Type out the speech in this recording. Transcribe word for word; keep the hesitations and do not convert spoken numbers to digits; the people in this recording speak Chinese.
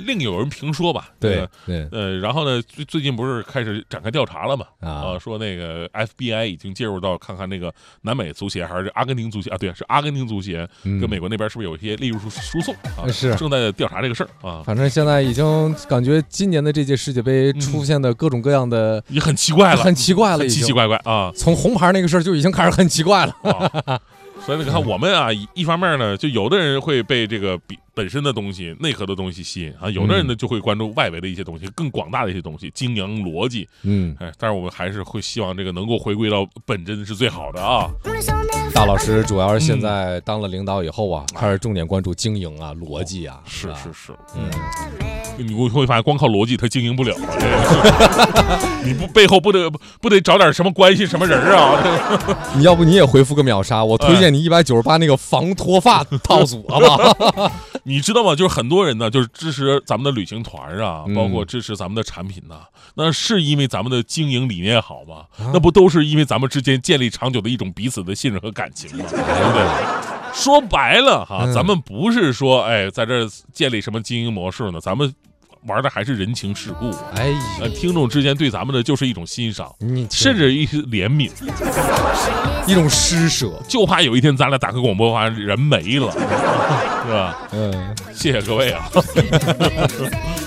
另有人评说吧。 对、 这个、 对， 呃，然后呢，最最近不是开始展开调查了嘛？ 啊， 呃，说那个 F B I 已经介入到看看那个南美足协还是阿根廷足协啊？对，是阿根廷足协跟美国那边是不是有一些利益输输送啊？ 是正在调查这个事儿啊。 反正现在已经感觉今年的这届世界杯出现的各种各样的、 也很奇怪了， 很奇怪了， 奇奇怪怪啊！ 从红牌那个事儿就已经开始很奇怪了。 啊、所以你看，我们啊，一方面呢，就有的人会被这个比本身的东西、内核的东西吸引啊，有的人呢就会关注外围的一些东西，更广大的一些东西，经营逻辑。 嗯， 哎，但是我们还是会希望这个能够回归到本真是最好的啊。 大老师主要是现在当了领导以后啊，嗯、开始重点关注经营啊、逻辑啊。 是是是， 嗯。 你会发现，光靠逻辑他经营不了啊！这个你不背后不得不得找点什么关系、什么人啊？ 你要不你也回复个秒杀，我推荐你一百九十八那个防脱发套组，好不好？ 你知道吗？就是很多人呢，就是支持咱们的旅行团啊， 嗯、 包括支持咱们的产品呐、啊，那是因为咱们的经营理念好吗？啊、那不都是因为咱们之间建立长久的一种彼此的信任和感情吗？对不对？说白了哈， 嗯、 咱们不是说哎在这建立什么经营模式呢，咱们玩的还是人情世故。 哎， 呃，听众之间对咱们的就是一种欣赏，甚至一些怜悯， 一种施舍， 就怕有一天咱俩打开广播，发现人没了，是吧？ 嗯， 谢谢各位啊。